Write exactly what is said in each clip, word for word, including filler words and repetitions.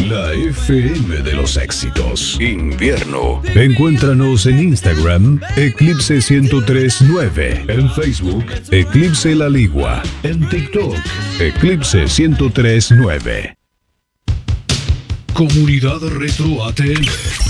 La F M de los éxitos. Invierno. Encuéntranos en Instagram, Eclipse ciento tres punto nueve. En Facebook, Eclipse La Ligua. En TikTok, Eclipse ciento tres punto nueve. Comunidad Retro A T M.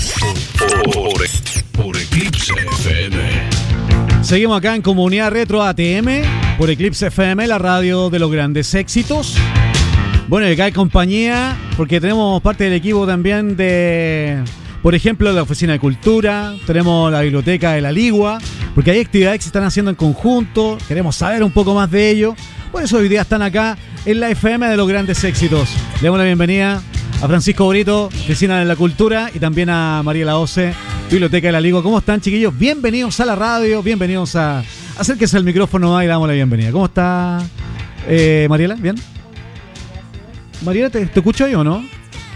Por, por, por Eclipse F M. Seguimos acá en Comunidad Retro A T M por Eclipse F M, la radio de los grandes éxitos. Bueno, y acá hay compañía porque tenemos parte del equipo también de, por ejemplo, la Oficina de Cultura, tenemos la Biblioteca de La Ligua, porque hay actividades que se están haciendo en conjunto, queremos saber un poco más de ello, por eso hoy día están acá en la F M de los grandes éxitos. Le damos la bienvenida a Francisco Brito, Oficina de la Cultura, y también a Mariela Ose, Biblioteca de La Ligua. ¿Cómo están, chiquillos? Bienvenidos a la radio, bienvenidos a... Acérquense al micrófono y le damos la bienvenida. ¿Cómo está, eh, Mariela? ¿Bien? Mariela, ¿te, te escucho ahí o no?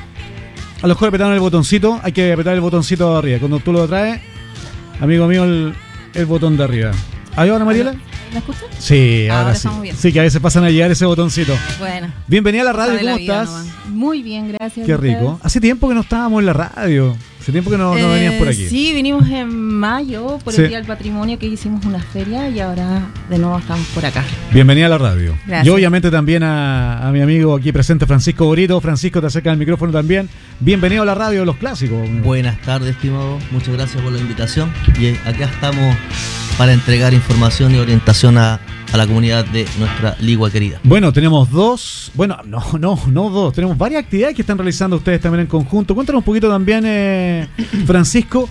A lo mejor apretaron el botoncito, hay que apretar el botoncito de arriba. Cuando tú lo traes, amigo mío, el, el botón de arriba. ¿Ahí ahora, Mariela? ¿Me escuchas? Sí, ahora, ahora sí. estamos bien. Sí, que a veces pasan a llegar ese botoncito. Bueno. Bienvenida a la radio, ¿cómo la vida, estás? No, muy bien, gracias. Qué rico. Hace tiempo que no estábamos en la radio. Hace tiempo que no, no eh, venías por aquí. Sí, vinimos en mayo por sí. el Día del Patrimonio, que hicimos una feria y ahora de nuevo estamos por acá. Bienvenida a la radio. Gracias. Y obviamente también a, a mi amigo aquí presente, Francisco Brito. Francisco, te acerca el micrófono también. Bienvenido a la radio de los clásicos. Amigo. Buenas tardes, estimado. Muchas gracias por la invitación. Y acá estamos para entregar información y orientación a, a la comunidad de nuestra Ligua querida. Bueno, tenemos dos, bueno, no, no, no dos, tenemos varias actividades que están realizando ustedes también en conjunto. Cuéntanos un poquito también, eh, Francisco,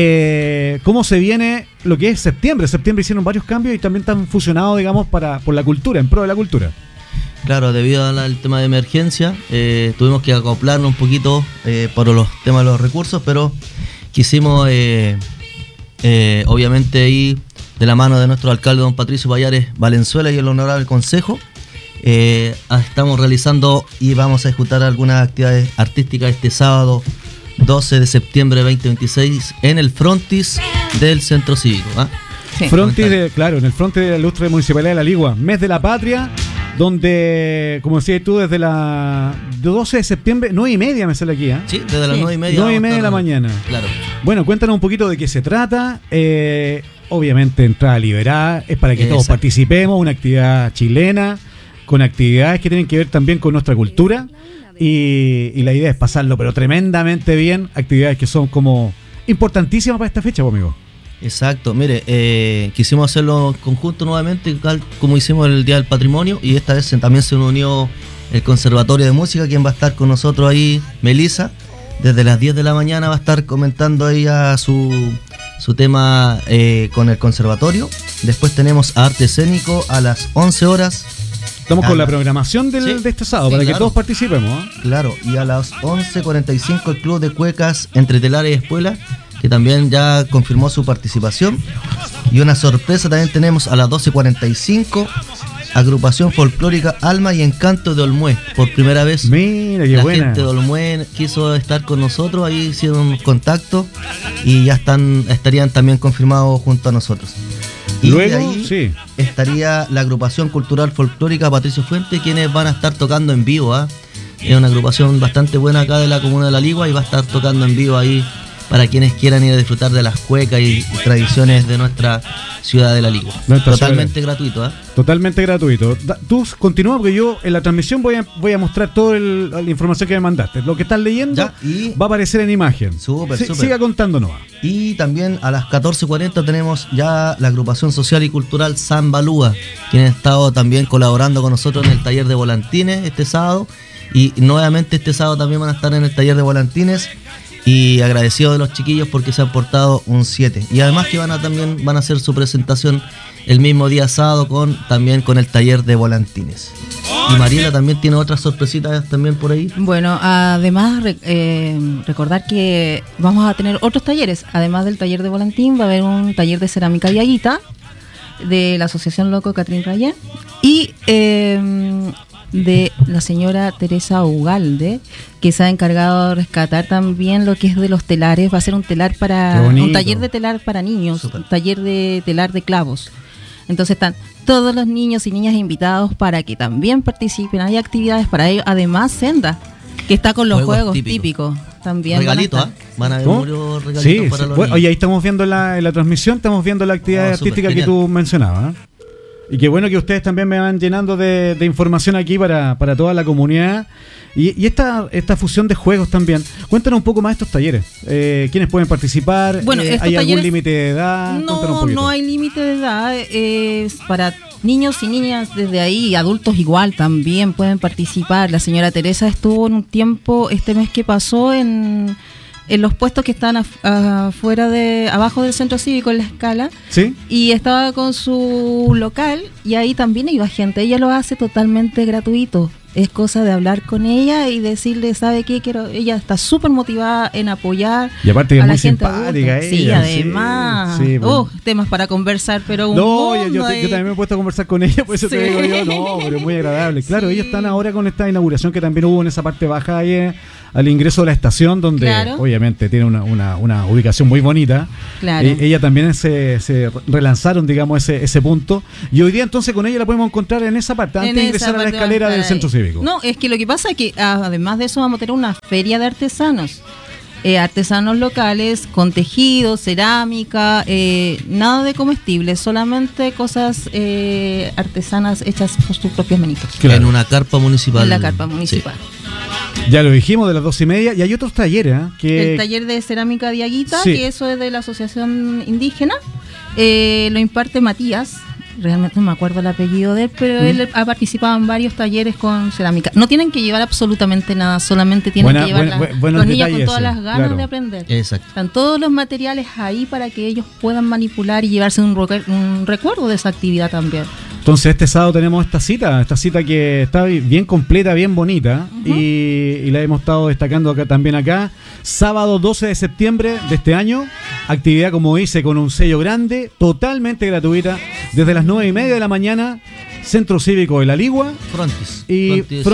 eh, cómo se viene lo que es septiembre. Septiembre hicieron varios cambios y también están fusionados, digamos, para por la cultura, en pro de la cultura. Claro, debido al tema de emergencia, eh, tuvimos que acoplarnos un poquito eh, por los temas de los recursos, pero quisimos, eh, eh, obviamente, ir de la mano de nuestro alcalde, don Patricio Payares Valenzuela, y el honorable consejo. Eh, estamos realizando y vamos a ejecutar algunas actividades artísticas este sábado doce de septiembre de veinte veintiséis en el frontis del centro cívico. ¿eh? Sí. Frontis, de, claro, en el frontis de la ilustre Municipalidad de La Ligua, mes de la patria, donde, como decías tú, desde la doce de septiembre, nueve y media me sale aquí, ¿eh? Sí, desde las nueve y media. nueve y media de la mañana. Claro. Bueno, cuéntanos un poquito de qué se trata. Eh, obviamente, entrada liberada, es para que Exacto. todos participemos, una actividad chilena, con actividades que tienen que ver también con nuestra cultura. Y, y la idea es pasarlo, pero tremendamente bien. Actividades que son como importantísimas para esta fecha, amigo. Exacto, mire, eh, quisimos hacerlo en conjunto nuevamente, como hicimos el Día del Patrimonio, y esta vez también se unió el Conservatorio de Música, quien va a estar con nosotros ahí, Melissa, desde las diez de la mañana va a estar comentando ella su, su tema eh, con el conservatorio. Después tenemos Arte Escénico a las once horas. Estamos con la programación del, sí, de este sábado, sí, para claro. que todos participemos. ¿eh? Claro, y a las once cuarenta y cinco el Club de Cuecas Entre Telares y Espuelas, que también ya confirmó su participación. Y una sorpresa también tenemos a las doce cuarenta y cinco, Agrupación Folclórica Alma y Encanto de Olmué. Por primera vez, mira, qué la buena. gente de Olmué quiso estar con nosotros, ahí hicieron contacto y ya están estarían también confirmados junto a nosotros. Y luego, ahí sí. estaría la Agrupación Cultural Folclórica Patricio Fuente, quienes van a estar tocando en vivo. ¿eh? Es una agrupación bastante buena acá de la comuna de La Ligua y va a estar tocando en vivo ahí para quienes quieran ir a disfrutar de las cuecas y, y tradiciones de nuestra ciudad de La Ligua. Nuestra Totalmente ciudad. gratuito. ¿eh? Totalmente gratuito. Da, tú continúa porque yo en la transmisión voy a, voy a mostrar toda la información que me mandaste. Lo que estás leyendo ya, y va a aparecer en imagen. Súper, sí, súper. Siga contándonos. Y también a las catorce cuarenta tenemos ya la agrupación social y cultural San Balúa, quienes han estado también colaborando con nosotros en el taller de volantines este sábado. Y nuevamente este sábado también van a estar en el taller de volantines. Y agradecido de los chiquillos porque se han portado un siete. Y además que van a también van a hacer su presentación el mismo día sábado con también con el taller de volantines. Y Mariela también tiene otras sorpresitas también por ahí. Bueno, además eh, recordar que vamos a tener otros talleres. Además del taller de volantín va a haber un taller de cerámica Viaguita de la Asociación Loco Catrín Rayén. Y eh, de la señora Teresa Ugalde, que se ha encargado de rescatar también lo que es de los telares. Va a ser un telar para un taller de telar para niños, Super. un taller de telar de clavos. Entonces están todos los niños y niñas invitados para que también participen. Hay actividades para ellos, además senda. Que está con los Juegos juegos, típicos. típicos. También. Regalitos, van a ¿ah? estar. Van a haber ¿Cómo? varios regalitos Sí, para sí. los Bueno, niños. oye, ahí estamos viendo la, en la transmisión, estamos viendo la actividad Oh, artística súper que genial. tú mencionabas. ¿eh? Y qué bueno que ustedes también me van llenando de, de información aquí para, para toda la comunidad. Y, y esta, esta fusión de juegos también. Cuéntanos un poco más de estos talleres. Eh, ¿Quiénes pueden participar? Bueno, Eh, estos ¿Hay algún talleres- límite de edad? Cuéntanos un No, poquito. no hay límite de edad. eh, Es para niños y niñas desde ahí, adultos igual también pueden participar. La señora Teresa estuvo en un tiempo, este mes que pasó, en, en los puestos que están af- afuera de, abajo del centro cívico en la escala. ¿Sí? Y estaba con su local y ahí también iba gente. Ella lo hace totalmente gratuito. Es cosa de hablar con ella y decirle, ¿sabe qué? Quiero. Ella está súper motivada en apoyar Y aparte que es a muy la gente simpática adulta. Sí, ella, además. sí, sí, pues. Oh, temas para conversar, pero un No, yo, yo, mundo te- ahí. yo también me he puesto a conversar con ella, por eso te Sí. digo yo, no, pero es muy agradable. Claro, Sí. ellos están ahora con esta inauguración que también hubo en esa parte baja ahí eh, al ingreso de la estación, donde Claro. obviamente tiene una, una, una ubicación muy bonita. Claro. Eh, ella también se, se relanzaron, digamos, ese, ese punto. Y hoy día entonces con ella la podemos encontrar en esa parte, antes En de esa ingresar a la parte escalera va a del estar centro ahí. cívico. No, es que lo que pasa es que ah, además de eso vamos a tener una feria de artesanos. Eh, artesanos locales con tejido, cerámica, eh, nada de comestibles, solamente cosas eh, artesanas hechas por sus propios manitos. Claro. En una carpa municipal. En la carpa municipal. Ya lo dijimos, de las dos y media. Y hay otros talleres, ¿eh? que El taller de cerámica Diaguita, Sí. que eso es de la Asociación Indígena, eh, lo imparte Matías. Realmente no me acuerdo el apellido de él, pero ¿Mm? él ha participado en varios talleres con cerámica. No tienen que llevar absolutamente nada, solamente tienen Buena- que llevar buen- la- buen- buenos los niños con detalles todas ese, las ganas claro. de aprender. Exacto. Están todos los materiales ahí para que ellos puedan manipular y llevarse un, roque- un recuerdo de esa actividad también. Entonces este sábado tenemos esta cita, esta cita que está bien completa, bien bonita, y, y la hemos estado destacando acá también acá. Sábado doce de septiembre de este año, actividad como dice con un sello grande, totalmente gratuita, desde las nueve y media de la mañana, Centro Cívico de La Ligua Frontis. y Frontis